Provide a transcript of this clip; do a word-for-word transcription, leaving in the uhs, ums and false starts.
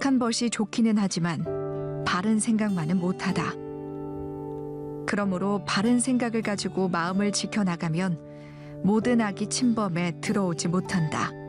악한 벗이 좋기는 하지만 바른 생각만은 못하다. 그러므로 바른 생각을 가지고 마음을 지켜나가면 모든 악이 침범에 들어오지 못한다.